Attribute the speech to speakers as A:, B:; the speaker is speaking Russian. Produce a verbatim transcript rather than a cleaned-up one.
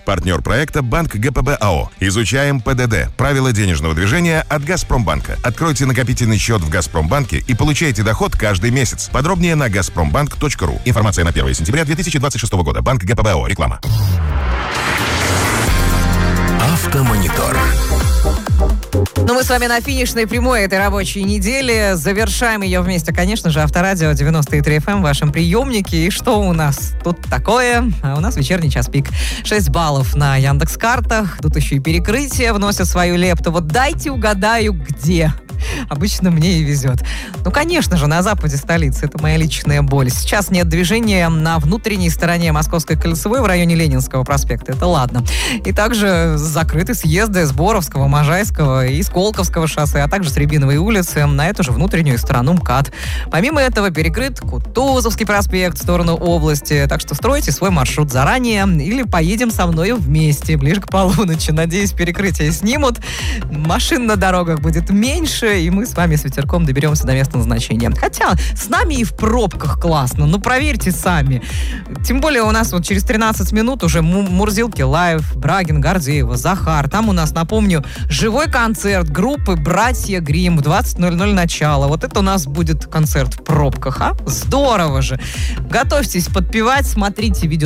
A: Партнер проекта Банк ГПБ АО. Изучаем ПДД. Правила денежного движения от Газпромбанка. Откройте накопительный счет в Газпромбанке и получайте доход каждый месяц. Подробнее на газпромбанк точка ру. Информация на первое сентября две тысячи двадцать шестого года. Банк ГПБ АО. Реклама.
B: Автомонитор.
C: Ну, мы с вами на финишной прямой этой рабочей недели. Завершаем ее вместе, конечно же, Авторадио девяносто три эф эм в вашем приемнике. И что у нас тут такое? А у нас вечерний час пик. шесть баллов на Яндекс.Картах. Тут еще и перекрытие вносят свою лепту. Вот дайте угадаю, где. Обычно мне и везет. Ну, конечно же, на западе столицы. Это моя личная боль. Сейчас нет движения на внутренней стороне Московской кольцевой в районе Ленинского проспекта. Это ладно. И также закрыты съезды с Боровского, Можайского и Сколковского шоссе, а также с Рябиновой улицы на эту же внутреннюю сторону МКАД. Помимо этого перекрыт Кутузовский проспект в сторону области. Так что стройте свой маршрут заранее или поедем со мной вместе ближе к полуночи. Надеюсь, перекрытие снимут. Машин на дорогах будет меньше, и мы с вами с ветерком доберемся до места назначения. Хотя с нами и в пробках классно, ну проверьте сами. Тем более у нас вот через тринадцать минут уже Мурзилки Лайв, Брагин, Гордеева, Захар. Там у нас, напомню, живой концерт группы «Братья Гримм» в двадцать ноль ноль начало. Вот это у нас будет концерт в пробках, а? Здорово же! Готовьтесь подпевать, смотрите видео